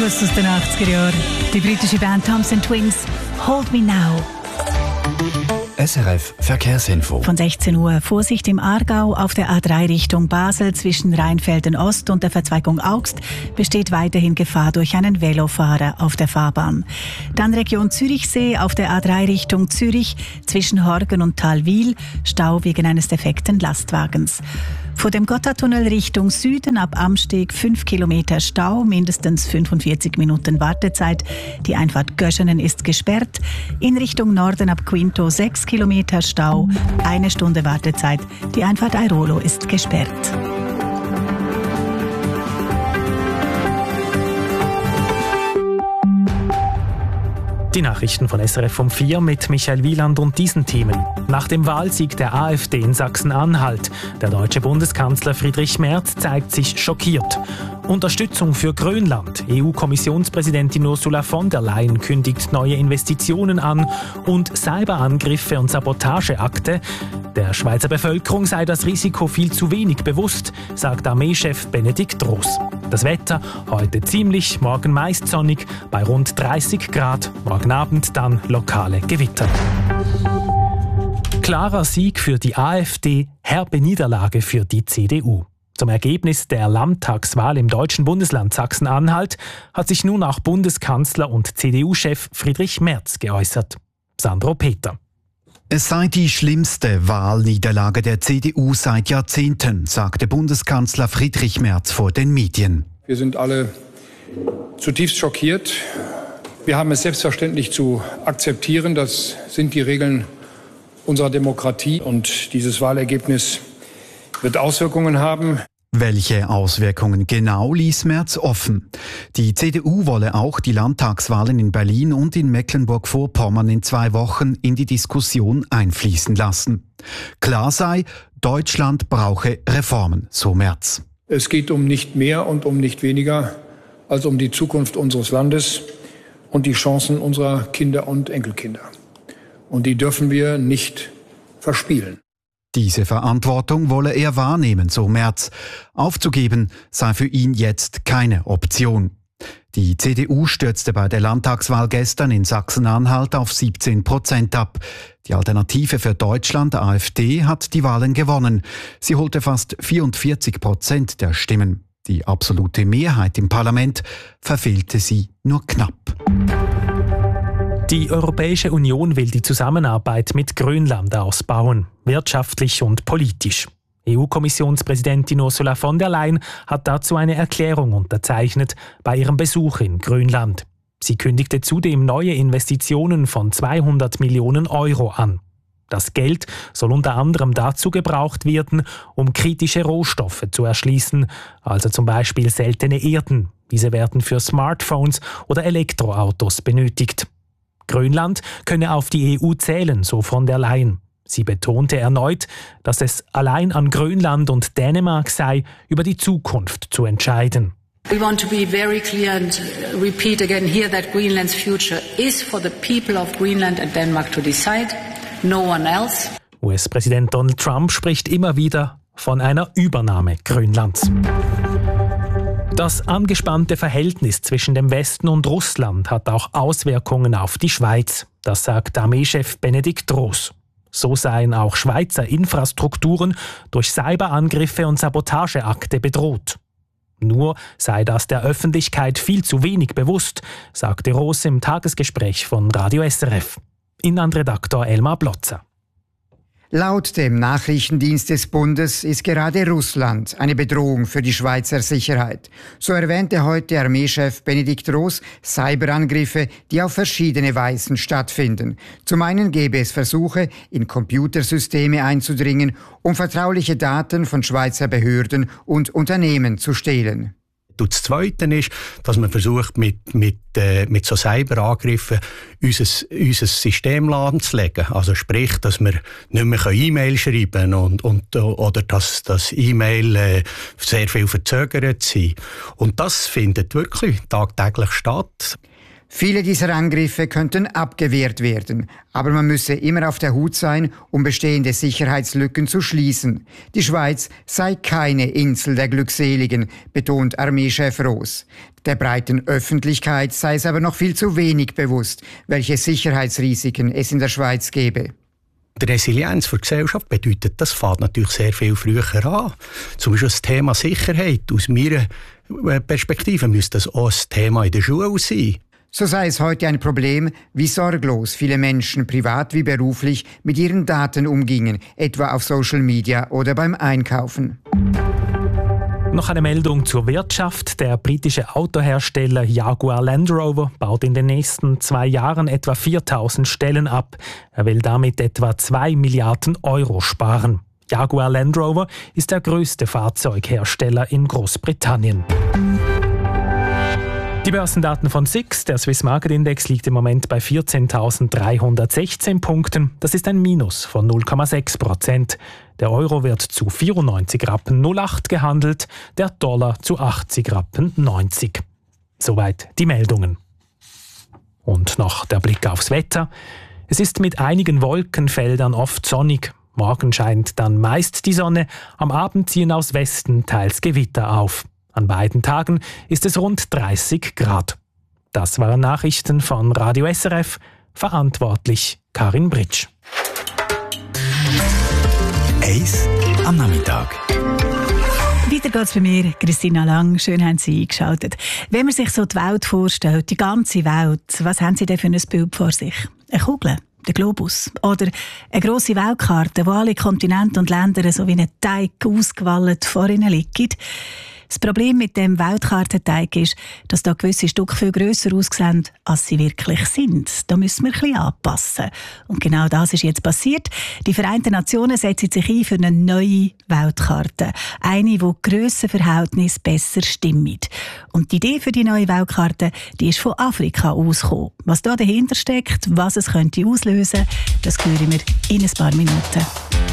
Abschluss aus den 80er Jahren. Die britische Band Thompson Twins, Hold Me Now. SRF Verkehrsinfo. Von 16 Uhr Vorsicht im Aargau auf der A3 Richtung Basel zwischen Rheinfelden Ost und der Verzweigung Augst besteht weiterhin Gefahr durch einen Velofahrer auf der Fahrbahn. Dann Region Zürichsee auf der A3 Richtung Zürich zwischen Horgen und Thalwil, Stau wegen eines defekten Lastwagens. Vor dem Gotthardtunnel Richtung Süden ab Amsteg 5 Kilometer Stau, mindestens 45 Minuten Wartezeit. Die Einfahrt Göschenen ist gesperrt. In Richtung Norden ab Quinto 6 Kilometer Stau, 1 Stunde Wartezeit. Die Einfahrt Airolo ist gesperrt. Die Nachrichten von SRF um 4 mit Michael Wieland und diesen Themen. Nach dem Wahlsieg der AfD in Sachsen-Anhalt, der deutsche Bundeskanzler Friedrich Merz zeigt sich schockiert. Unterstützung für Grönland. EU-Kommissionspräsidentin Ursula von der Leyen kündigt neue Investitionen an und Cyberangriffe und Sabotageakte. Der Schweizer Bevölkerung sei das Risiko viel zu wenig bewusst, sagt Armeechef Benedikt Roos. Das Wetter heute ziemlich, morgen meist sonnig bei rund 30 Grad, morgen Abend dann lokale Gewitter. Klarer Sieg für die AfD, herbe Niederlage für die CDU. Zum Ergebnis der Landtagswahl im deutschen Bundesland Sachsen-Anhalt hat sich nun auch Bundeskanzler und CDU-Chef Friedrich Merz geäußert. Sandro Peter. Es sei die schlimmste Wahlniederlage der CDU seit Jahrzehnten, sagte Bundeskanzler Friedrich Merz vor den Medien. Wir sind alle zutiefst schockiert. Wir haben es selbstverständlich zu akzeptieren. Das sind die Regeln unserer Demokratie. Und dieses Wahlergebnis wird Auswirkungen haben. Welche Auswirkungen genau, ließ Merz offen. Die CDU wolle auch die Landtagswahlen in Berlin und in Mecklenburg-Vorpommern in 2 Wochen in die Diskussion einfließen lassen. Klar sei, Deutschland brauche Reformen, so Merz. Es geht um nicht mehr und um nicht weniger als um die Zukunft unseres Landes und die Chancen unserer Kinder und Enkelkinder. Und die dürfen wir nicht verspielen. Diese Verantwortung wolle er wahrnehmen, so Merz. Aufzugeben sei für ihn jetzt keine Option. Die CDU stürzte bei der Landtagswahl gestern in Sachsen-Anhalt auf 17% ab. Die Alternative für Deutschland, AfD, hat die Wahlen gewonnen. Sie holte fast 44% der Stimmen. Die absolute Mehrheit im Parlament verfehlte sie nur knapp. Die Europäische Union will die Zusammenarbeit mit Grönland ausbauen, wirtschaftlich und politisch. EU-Kommissionspräsidentin Ursula von der Leyen hat dazu eine Erklärung unterzeichnet bei ihrem Besuch in Grönland. Sie kündigte zudem neue Investitionen von 200 Millionen Euro an. Das Geld soll unter anderem dazu gebraucht werden, um kritische Rohstoffe zu erschließen, also zum Beispiel seltene Erden. Diese werden für Smartphones oder Elektroautos benötigt. Grönland könne auf die EU zählen, so von der Leyen. Sie betonte erneut, dass es allein an Grönland und Dänemark sei, über die Zukunft zu entscheiden. We want to be very clear and repeat again here that Greenland's future is for the people of Greenland and Denmark to decide, no one else. US-Präsident Donald Trump spricht immer wieder von einer Übernahme Grönlands. Das angespannte Verhältnis zwischen dem Westen und Russland hat auch Auswirkungen auf die Schweiz. Das sagt Armeechef Benedikt Roos. So seien auch Schweizer Infrastrukturen durch Cyberangriffe und Sabotageakte bedroht. Nur sei das der Öffentlichkeit viel zu wenig bewusst, sagte Roos im Tagesgespräch von Radio SRF. Inlandredaktor Elmar Blotzer. Laut dem Nachrichtendienst des Bundes ist gerade Russland eine Bedrohung für die Schweizer Sicherheit. So erwähnte heute Armeechef Benedikt Roos Cyberangriffe, die auf verschiedene Weisen stattfinden. Zum einen gäbe es Versuche, in Computersysteme einzudringen, um vertrauliche Daten von Schweizer Behörden und Unternehmen zu stehlen. Und das Zweite ist, dass man versucht, mit so Cyberangriffen unser System lahmzulegen. Also sprich, dass wir nicht mehr E-Mail schreiben oder dass das E-Mail sehr viel verzögert sind. Und das findet wirklich tagtäglich statt. Viele dieser Angriffe könnten abgewehrt werden, aber man müsse immer auf der Hut sein, um bestehende Sicherheitslücken zu schließen. Die Schweiz sei keine Insel der Glückseligen, betont Armeechef Roos. Der breiten Öffentlichkeit sei es aber noch viel zu wenig bewusst, welche Sicherheitsrisiken es in der Schweiz gebe. Die Resilienz für die Gesellschaft bedeutet, das fängt natürlich sehr viel früher an. Zum Beispiel das Thema Sicherheit. Aus meiner Perspektive müsste das auch ein Thema in der Schule sein. So sei es heute ein Problem, wie sorglos viele Menschen privat wie beruflich mit ihren Daten umgingen, etwa auf Social Media oder beim Einkaufen. Noch eine Meldung zur Wirtschaft. Der britische Autohersteller Jaguar Land Rover baut in den nächsten 2 Jahren etwa 4.000 Stellen ab. Er will damit etwa 2 Milliarden Euro sparen. Jaguar Land Rover ist der größte Fahrzeughersteller in Großbritannien. Die Börsendaten von SIX, der Swiss Market Index, liegt im Moment bei 14.316 Punkten. Das ist ein Minus von 0,6%. Der Euro wird zu 94,08 Rappen gehandelt, der Dollar zu 80,90 Rappen. Soweit die Meldungen. Und noch der Blick aufs Wetter. Es ist mit einigen Wolkenfeldern oft sonnig. Morgen scheint dann meist die Sonne, am Abend ziehen aus Westen teils Gewitter auf. An beiden Tagen ist es rund 30 Grad. Das waren Nachrichten von Radio SRF. Verantwortlich Karin Britsch. Eis am Nachmittag. Weiter geht's bei mir, Christina Lang. Schön haben Sie eingeschaltet. Wenn man sich so die Welt vorstellt, die ganze Welt, was haben Sie denn für ein Bild vor sich? Eine Kugel? Der Globus. Oder eine grosse Weltkarte, wo alle Kontinente und Länder so wie ein Teig ausgewallt vor ihnen liegen. Das Problem mit dem Weltkartenteig ist, dass da gewisse Stücke viel grösser aussehen, als sie wirklich sind. Da müssen wir ein bisschen anpassen. Und genau das ist jetzt passiert. Die Vereinten Nationen setzen sich ein für eine neue Weltkarte. Eine, wo die Grössenverhältnisse besser stimmen. Und die Idee für die neue Weltkarte, die ist von Afrika ausgekommen. Was da dahinter steckt, was es könnte auslösen, das hören wir in ein paar Minuten.